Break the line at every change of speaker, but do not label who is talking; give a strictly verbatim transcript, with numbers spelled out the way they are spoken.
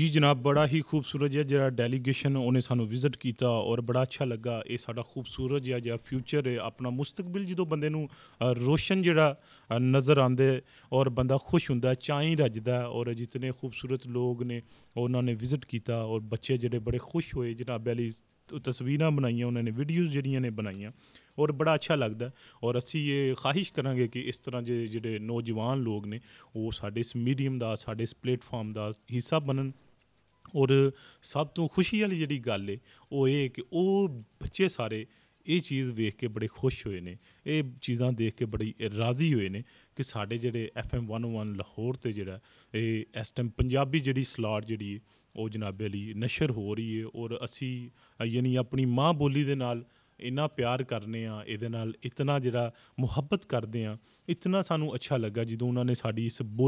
जी जनाब, बड़ा ही खूबसूरत जिहा जेह्ड़ा डेलीगेशन उ'नें सानूं विज़िट कीता और बड़ा अच्छा लग्गा। एह् साढ़ा खूबसूरत जिहा जेहा फ्यूचर है, अपना मुस्तकबिल जदों बंदे नूं अ, रोशन जेह्ड़ा अ, नज़र आंदे और बंदा खुश होंदा है, चाईं रजदा है। और जितने खूबसूरत लोग ने उन्होंने ने विज़िट कीता और बच्चे जेह्ड़े बड़े खुश होए जनाबे आह्ली तस्वीरां बनाइयां उन्होंने, वीडियोज़ जेह्ड़ियां ने बनाइयां और बड़ा अच्छा लगदा है। और ਅਸੀਂ ਇਹ ਖਾਹਿਸ਼ ਕਰਾਂਗੇ ਕਿ ਇਸ ਤਰ੍ਹਾਂ ਦੇ ਜਿਹੜੇ ਨੌਜਵਾਨ ਲੋਕ ਨੇ ਉਹ ਸਾਡੇ ਇਸ ਮੀਡੀਅਮ ਦਾ, ਸਾਡੇ ਇਸ ਪਲੇਟਫਾਰਮ ਦਾ ਹਿੱਸਾ ਬਣਨ। ਔਰ ਸਭ ਤੋਂ ਖੁਸ਼ੀ ਵਾਲੀ ਜਿਹੜੀ ਗੱਲ ਹੈ ਉਹ ਇਹ ਕਿ ਉਹ ਬੱਚੇ ਸਾਰੇ ਇਹ ਚੀਜ਼ ਵੇਖ ਕੇ ਬੜੇ ਖੁਸ਼ ਹੋਏ ਨੇ, ਇਹ ਚੀਜ਼ਾਂ ਦੇਖ ਕੇ ਬੜੀ ਰਾਜ਼ੀ ਹੋਏ ਨੇ ਕਿ ਸਾਡੇ ਜਿਹੜੇ ਐਫ ਐਮ ਵਨ ਓ ਵਨ ਲਾਹੌਰ 'ਤੇ ਜਿਹੜਾ ਇਹ ਇਸ ਟਾਈਮ ਪੰਜਾਬੀ ਜਿਹੜੀ ਸਲਾਟ ਜਿਹੜੀ ਉਹ ਜਨਾਬੇ ਲਈ ਨਸ਼ਰ ਹੋ ਰਹੀ ਹੈ। ਔਰ ਅਸੀਂ ਅ, ਯਾਨੀ ਆਪਣੀ ਮਾਂ ਬੋਲੀ ਦੇ ਨਾਲ ਇੰਨਾ ਪਿਆਰ ਕਰਨੇ ਆ, ਇਹਦੇ ਨਾਲ ਇਤਨਾ ਜਿਹੜਾ ਮੁਹੱਬਤ ਕਰਦੇ ਆ, ਇਤਨਾ ਸਾਨੂੰ ਅੱਛਾ ਲੱਗਾ ਜਦੋਂ ਉਹਨਾਂ ਨੇ ਸਾਡੀ ਇਸ ਬੋਲੀ